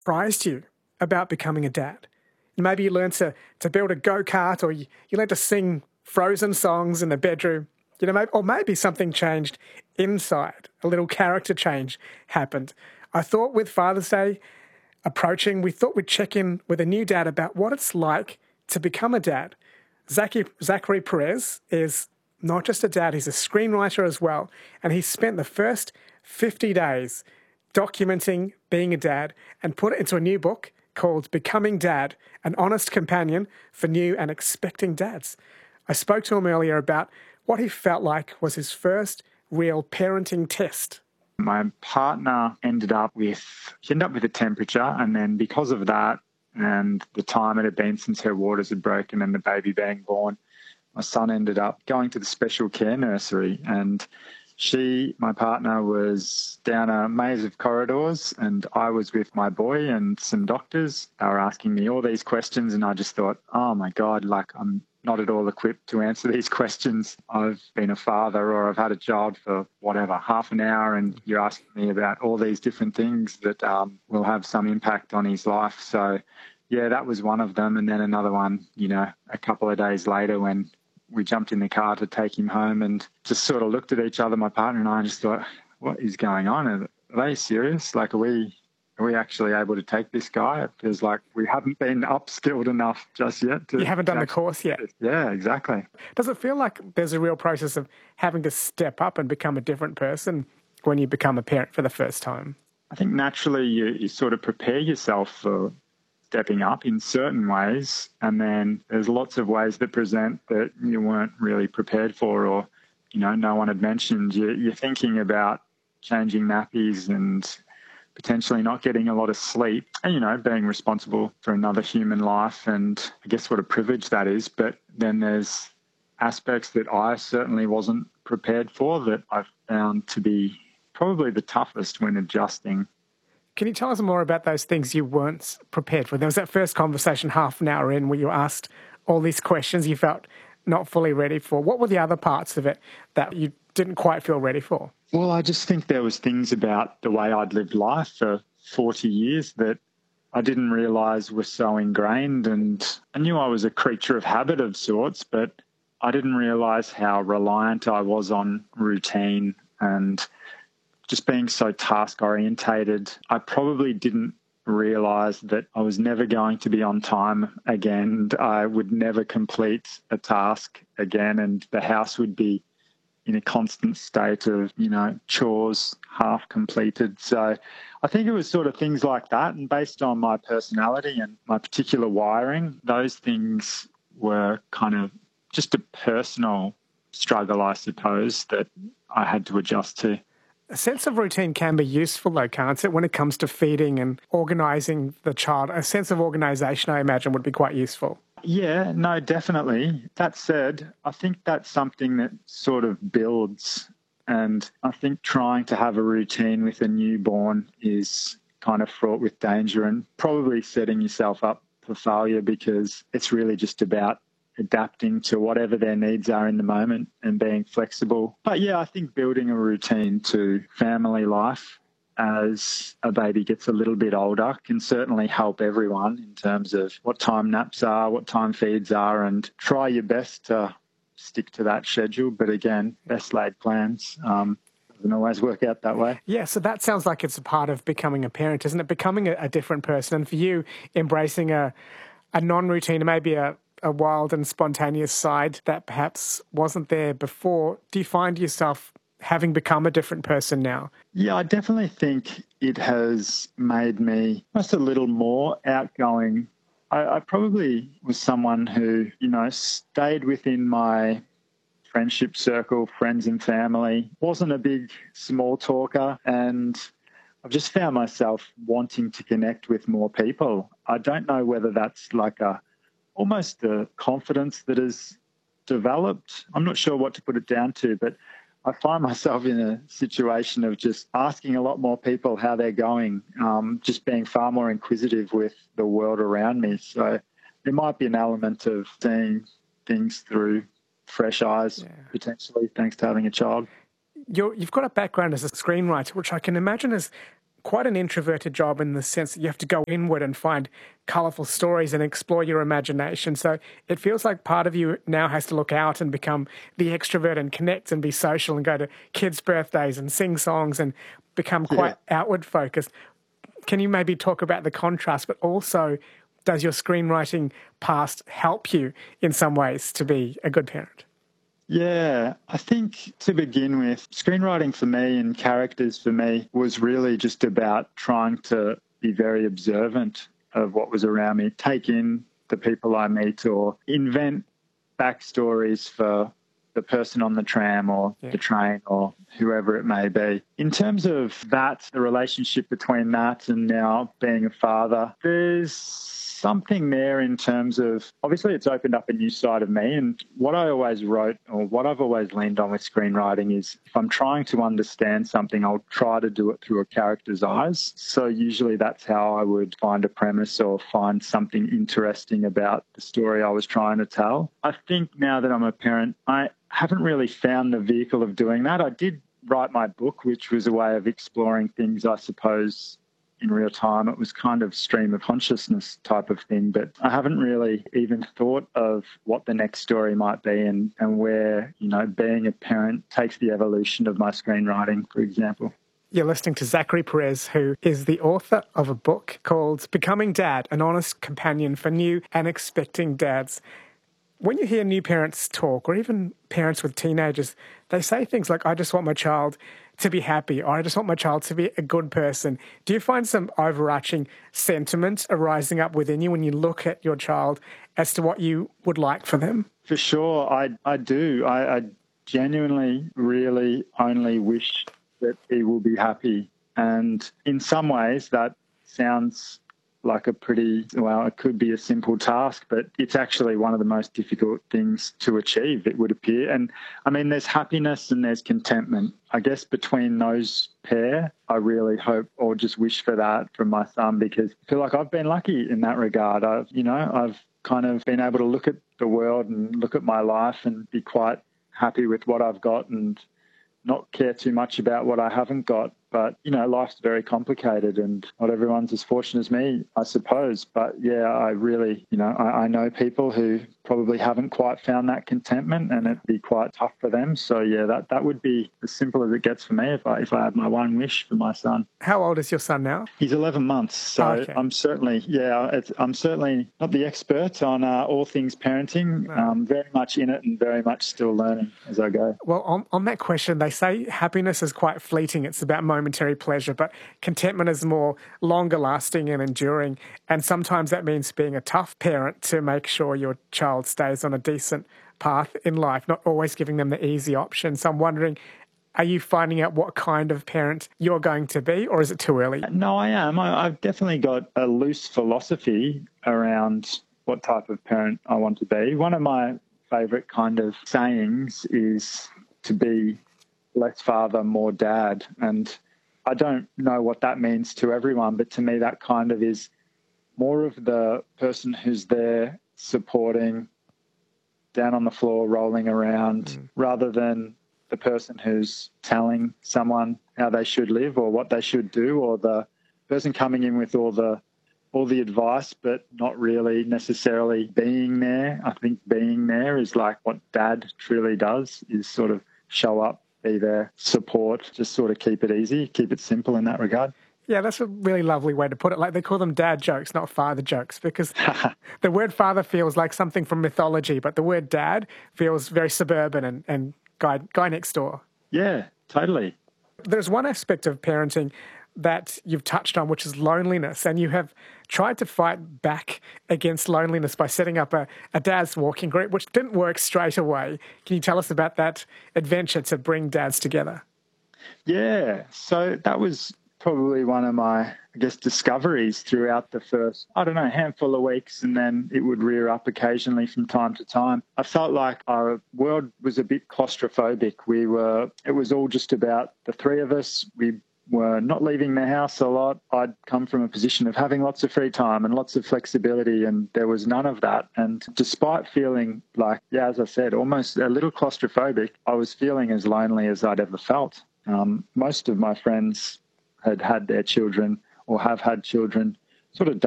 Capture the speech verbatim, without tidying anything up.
surprised you about becoming a dad? Maybe you learned to, to build a go-kart, or you, you learned to sing Frozen songs in the bedroom. You know, maybe, or maybe something changed inside. A little character change happened. I thought with Father's Day approaching, we thought we'd check in with a new dad about what it's like to become a dad. Zachary, Zachary Perez is not just a dad, he's a screenwriter as well. And he spent the first fifty days documenting being a dad and put it into a new book called Becoming Dad, an honest companion for new and expecting dads. I spoke to him earlier about what he felt like was his first real parenting test. My partner ended up with, she ended up with a temperature, and then because of that and the time it had been since her waters had broken and the baby being born, my son ended up going to the special care nursery, and she, my partner, was down a maze of corridors, and I was with my boy and some doctors. They were asking me all these questions, and I just thought, oh my God, like I'm not at all equipped to answer these questions. I've been a father, or I've had a child for whatever, half an hour, and you're asking me about all these different things that um, will have some impact on his life. So yeah, that was one of them. And then another one, you know, a couple of days later when we jumped in the car to take him home and just sort of looked at each other, my partner and I, and just thought, what is going on? Are they serious? Like, are we, are we actually able to take this guy? It feels like we haven't been upskilled enough just yet. To you haven't done the course yet. Yeah, exactly. Does it feel like there's a real process of having to step up and become a different person when you become a parent for the first time? I think naturally you, you sort of prepare yourself for stepping up in certain ways, and then there's lots of ways that present that you weren't really prepared for, or, you know, no one had mentioned. You, you're thinking about changing nappies and potentially not getting a lot of sleep, and, you know, being responsible for another human life, and I guess what a privilege that is. But then there's aspects that I certainly wasn't prepared for that I found to be probably the toughest when adjusting. Can you tell us more about those things you weren't prepared for? There was that first conversation half an hour in where you asked all these questions you felt not fully ready for. What were the other parts of it that you didn't quite feel ready for? Well, I just think there was things about the way I'd lived life for forty years that I didn't realise were so ingrained, and I knew I was a creature of habit of sorts, but I didn't realise how reliant I was on routine and just being so task orientated. I probably didn't realise that I was never going to be on time again. I would never complete a task again, and the house would be in a constant state of, you know, chores half completed. So I think it was sort of things like that. And based on my personality and my particular wiring, those things were kind of just a personal struggle, I suppose, that I had to adjust to. A sense of routine can be useful, though, can't it, when it comes to feeding and organising the child? A sense of organisation, I imagine, would be quite useful. Yeah, no, definitely. That said, I think that's something that sort of builds. And I think trying to have a routine with a newborn is kind of fraught with danger and probably setting yourself up for failure, because it's really just about adapting to whatever their needs are in the moment and being flexible. But yeah, I think building a routine to family life as a baby gets a little bit older can certainly help everyone in terms of what time naps are, what time feeds are, and try your best to stick to that schedule. But again, best laid plans um, doesn't always work out that way. Yeah, so that sounds like it's a part of becoming a parent, isn't it? Becoming a, a different person. And for you, embracing a, a non-routine, maybe a a wild and spontaneous side that perhaps wasn't there before. Do you find yourself having become a different person now? Yeah, I definitely think it has made me just a little more outgoing. I, I probably was someone who, you know, stayed within my friendship circle, friends and family, wasn't a big small talker, and I've just found myself wanting to connect with more people. I don't know whether that's like a almost a confidence that has developed. I'm not sure what to put it down to, but I find myself in a situation of just asking a lot more people how they're going, um, just being far more inquisitive with the world around me. So there might be an element of seeing things through fresh eyes, yeah, potentially, thanks to having a child. You're, you've got a background as a screenwriter, which I can imagine has quite an introverted job in the sense that you have to go inward and find colourful stories and explore your imagination. So it feels like part of you now has to look out and become the extrovert and connect and be social and go to kids' birthdays and sing songs and become quite yeah. outward focused. Can you maybe talk about the contrast, but also does your screenwriting past help you in some ways to be a good parent? Yeah, I think to begin with, screenwriting for me and characters for me was really just about trying to be very observant of what was around me, take in the people I meet or invent backstories for the person on the tram or yeah. the train or whoever it may be. In terms of that, the relationship between that and now being a father, there's something there in terms of, obviously it's opened up a new side of me, and what I always wrote or what I've always leaned on with screenwriting is if I'm trying to understand something, I'll try to do it through a character's eyes. So usually that's how I would find a premise or find something interesting about the story I was trying to tell. I think now that I'm a parent, I haven't really found the vehicle of doing that. I did write my book, which was a way of exploring things, I suppose, in real time. It was kind of stream of consciousness type of thing, but I haven't really even thought of what the next story might be and, and where, you know, being a parent takes the evolution of my screenwriting, for example. You're listening to Zachary Perez, who is the author of a book called Becoming Dad, an honest companion for new and expecting dads. When you hear new parents talk, or even parents with teenagers, they say things like, I just want my child to be happy, or I just want my child to be a good person. Do you find some overarching sentiment arising up within you when you look at your child as to what you would like for them? For sure, I, I do. I, I genuinely really only wish that he will be happy. And in some ways that sounds like a pretty, well, it could be a simple task, but it's actually one of the most difficult things to achieve, it would appear. And I mean, there's happiness and there's contentment. I guess between those pair, I really hope or just wish for that from my son, because I feel like I've been lucky in that regard. I've, you know, I've kind of been able to look at the world and look at my life and be quite happy with what I've got and not care too much about what I haven't got. But, you know, life's very complicated and not everyone's as fortunate as me, I suppose. But, yeah, I really, you know, I, I know people who probably haven't quite found that contentment and it'd be quite tough for them. So, yeah, that, that would be as simple as it gets for me if I if I had my one wish for my son. How old is your son now? He's eleven months. So oh, okay. I'm certainly, yeah, it's, I'm certainly not the expert on uh, all things parenting. No. I'm very much in it and very much still learning as I go. Well, on, on that question, they say happiness is quite fleeting. It's about momentary pleasure, but contentment is more longer lasting and enduring. And sometimes that means being a tough parent to make sure your child stays on a decent path in life, not always giving them the easy option. So I'm wondering, are you finding out what kind of parent you're going to be, or is it too early? No, I am. I, I've definitely got a loose philosophy around what type of parent I want to be. One of my favourite kind of sayings is to be less father, more dad. And I don't know what that means to everyone, but to me that kind of is more of the person who's there supporting, down on the floor, rolling around, mm. rather than the person who's telling someone how they should live or what they should do, or the person coming in with all the all the advice but not really necessarily being there. I think being there is like what dad truly does, is sort of show up, be there, support, just sort of keep it easy, keep it simple in that regard. Yeah, that's a really lovely way to put it. Like they call them dad jokes, not father jokes, because the word father feels like something from mythology, but the word dad feels very suburban and, and guy, guy next door. Yeah, totally. There's one aspect of parenting that you've touched on, which is loneliness, and you have tried to fight back against loneliness by setting up a, a dad's walking group, which didn't work straight away. Can you tell us about that adventure to bring dads together? Yeah, so that was probably one of my, I guess, discoveries throughout the first, I don't know, handful of weeks, and then it would rear up occasionally from time to time. I felt like our world was a bit claustrophobic. We were, it was all just about the three of us. We were not leaving the house a lot. I'd come from a position of having lots of free time and lots of flexibility, and there was none of that. And despite feeling like, yeah, as I said, almost a little claustrophobic, I was feeling as lonely as I'd ever felt. Um, most of my friends had had their children or have had children sort of